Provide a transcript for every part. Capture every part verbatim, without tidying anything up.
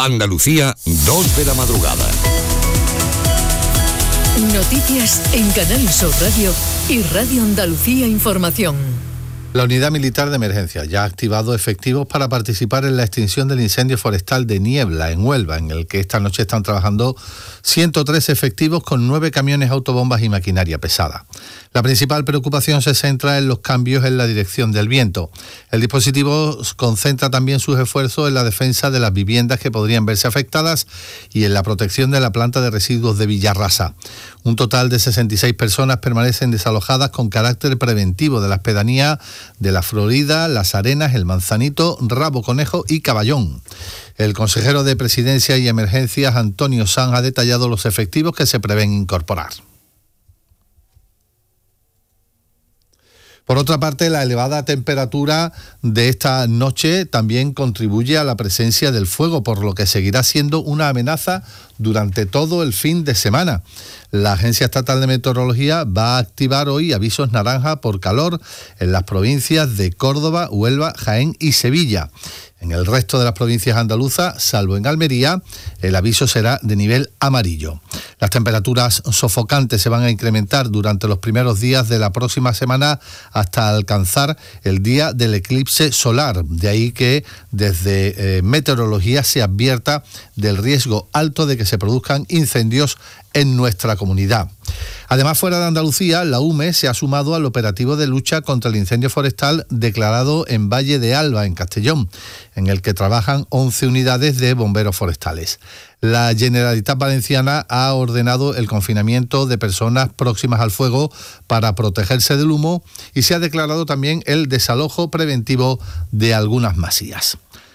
Andalucía, dos de la madrugada. Noticias en Canal Sur Radio y Radio Andalucía Información. La Unidad Militar de Emergencia ya ha activado efectivos para participar en la extinción del incendio forestal de Niebla, en Huelva, en el que esta noche están trabajando ciento tres efectivos con nueve camiones autobombas y maquinaria pesada. La principal preocupación se centra en los cambios en la dirección del viento. El dispositivo concentra también sus esfuerzos en la defensa de las viviendas que podrían verse afectadas y en la protección de la planta de residuos de Villarrasa. Un total de sesenta y seis personas permanecen desalojadas con carácter preventivo de las pedanías de La Florida, Las Arenas, El Manzanito, Rabo Conejo y Caballón. El consejero de Presidencia y Emergencias, Antonio Sanz, ha detallado los efectivos que se prevén incorporar. Por otra parte, la elevada temperatura de esta noche también contribuye a la presencia del fuego, por lo que seguirá siendo una amenaza durante todo el fin de semana. La Agencia Estatal de Meteorología va a activar hoy avisos naranja por calor en las provincias de Córdoba, Huelva, Jaén y Sevilla. En el resto de las provincias andaluzas, salvo en Almería, el aviso será de nivel amarillo. Las temperaturas sofocantes se van a incrementar durante los primeros días de la próxima semana hasta alcanzar el día del eclipse solar. De ahí que desde eh, meteorología se advierta del riesgo alto de que se produzcan incendios en nuestra comunidad. Además, fuera de Andalucía, la U M E se ha sumado al operativo de lucha contra el incendio forestal declarado en Valle de Alba, en Castellón, en el que trabajan once unidades de bomberos forestales. La Generalitat Valenciana ha ordenado el confinamiento de personas próximas al fuego para protegerse del humo y se ha declarado también el desalojo preventivo de algunas masías.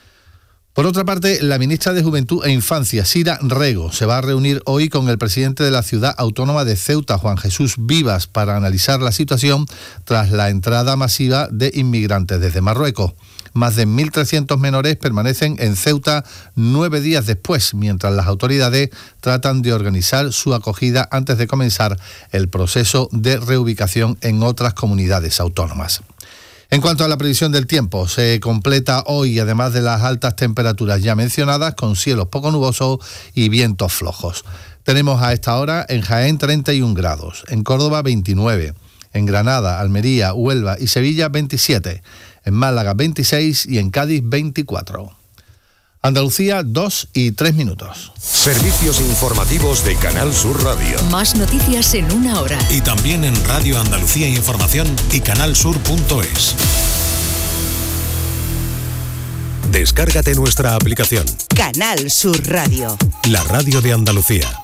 Por otra parte, la ministra de Juventud e Infancia, Sira Rego, se va a reunir hoy con el presidente de la ciudad autónoma de Ceuta, Juan Jesús Vivas, para analizar la situación tras la entrada masiva de inmigrantes desde Marruecos. Más de mil trescientos menores permanecen en Ceuta nueve días después, mientras las autoridades tratan de organizar su acogida antes de comenzar el proceso de reubicación en otras comunidades autónomas. En cuanto a la previsión del tiempo, se completa hoy, además de las altas temperaturas ya mencionadas, con cielos poco nubosos y vientos flojos. Tenemos a esta hora en Jaén treinta y un grados, en Córdoba veintinueve, en Granada, Almería, Huelva y Sevilla veintisiete, en Málaga veintiséis y en Cádiz veinticuatro. Andalucía, dos y tres minutos. Servicios informativos de Canal Sur Radio. Más noticias en una hora. Y también en Radio Andalucía Información y canalsur punto es. Descárgate nuestra aplicación. Canal Sur Radio. La radio de Andalucía.